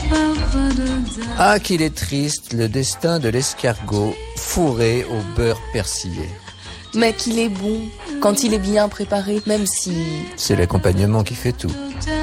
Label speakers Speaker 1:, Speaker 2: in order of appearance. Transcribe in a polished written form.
Speaker 1: Ah, qu'il est triste, le destin de l'escargot fourré au beurre persillé.
Speaker 2: Mais qu'il est bon, quand il est bien préparé, même si...
Speaker 1: C'est l'accompagnement qui fait tout.